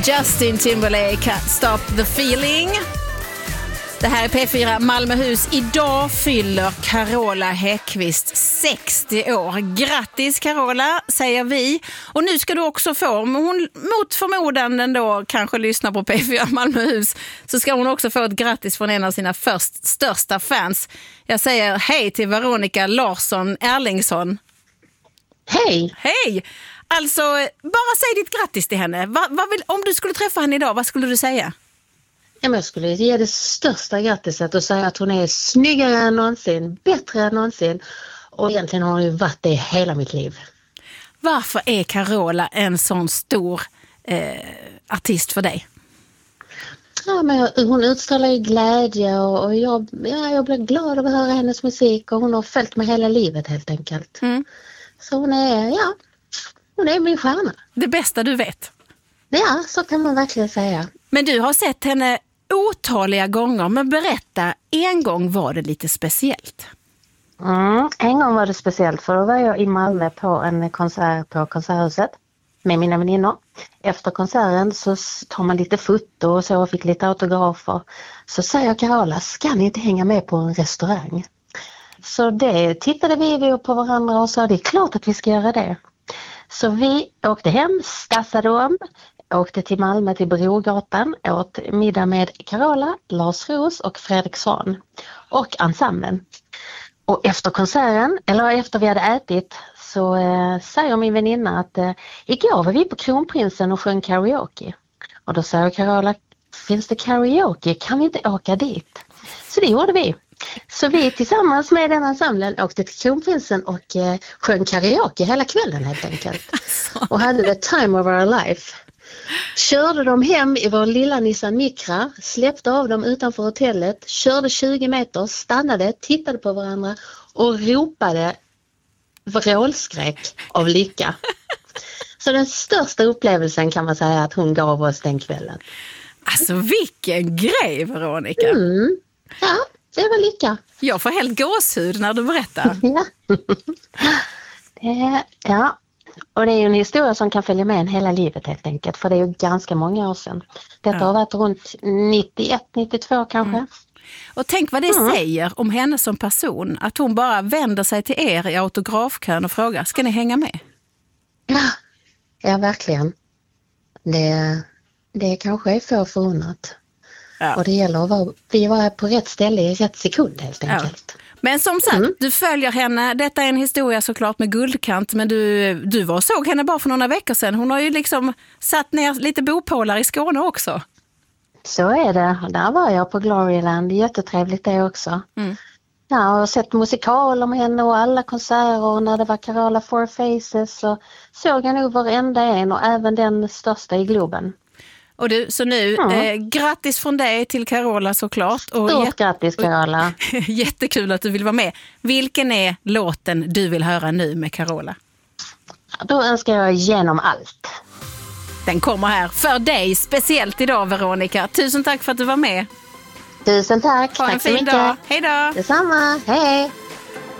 Justin Timberlake, Can't Stop the Feeling. Det här är P4 Malmöhus. Idag fyller Carola Häggkvist 60 år. Grattis Carola, säger vi. Och nu ska du också få, om hon mot förmodan ändå kanske lyssnar på P4 Malmöhus, så ska hon också få ett grattis från en av sina största fans. Jag säger hej till Veronica Larsson Erlingsson. Hej! Hej! Alltså, bara säg ditt grattis till henne. Om du skulle träffa henne idag, vad skulle du säga? Ja, men jag skulle ge det största grattiset och säga att hon är snyggare än någonsin, bättre än någonsin. Och egentligen har hon ju varit det hela mitt liv. Varför är Carola en sån stor artist för dig? Ja, men hon utstrålar ju glädje och jag blir glad av att höra hennes musik. Och hon har följt mig hela livet helt enkelt. Mm. Så hon är min stjärna. Det bästa du vet. Ja, så kan man verkligen säga. Men du har sett henne otaliga gånger, men berätta, en gång var det lite speciellt. En gång var det speciellt, för då var jag i Malmö på en konsert på Konserthuset med mina väninnor. Efter konserten så tar man lite foto och så, och fick lite autografer. Så säger Carola, ska ni inte hänga med på en restaurang? Så det tittade vi på varandra och sa, det är klart att vi ska göra det. Så vi åkte hem, stassade om, åkte till Malmö till Brogatan, åt middag med Carola, Lars Roos och Fredrik Svahn och ensemblen. Och efter konserten, eller efter vi hade ätit, så säger min väninna att igår var vi på Kronprinsen och sjöng karaoke. Och då säger Carola, finns det karaoke? Kan vi inte åka dit? Så det gjorde vi. Så vi tillsammans med den ensemblen åkte till Kronprinsen och sjöng karaoke hela kvällen helt enkelt. Och hade the time of our life. Körde dem hem i vår lilla Nissan Micra, släppte av dem utanför hotellet, körde 20 meter, stannade, tittade på varandra och ropade vrålskräck av lycka. Så den största upplevelsen kan man säga att hon gav oss den kvällen. Alltså vilken grej, Veronica! Ja, det var lycka. Jag får helt gåshud när du berättar. Ja. Och det är ju en historia som kan följa med en hela livet helt enkelt. För det är ju ganska många år sedan. Detta har varit runt 91-92 kanske. Och tänk vad det säger om henne som person. Att hon bara vänder sig till er i autografkön och frågar, ska ni hänga med? Ja, verkligen. Det kanske är för förunnat. Ja. Och det gäller att vi var på rätt ställe i rätt sekund helt enkelt. Ja. Men som sagt, du följer henne. Detta är en historia såklart med guldkant, men du var och såg henne bara för några veckor sedan. Hon har ju liksom satt ner lite bopålar i Skåne också. Så är det. Där var jag på Gloryland. Jättetrevligt det också. Ja, och sett musikal om henne och alla konserter, och när det var Carola Four Faces så såg jag nog varenda en, och även den största i Globen. Och du, så nu, grattis från dig till Carola såklart. Och stort grattis Carola. Jättekul att du vill vara med. Vilken är låten du vill höra nu med Carola? Då önskar jag Genom allt. Den kommer här för dig, speciellt idag Veronica. Tusen tack för att du var med. Tusen tack. Ha en fin dag. Hej då. Detsamma. Hej.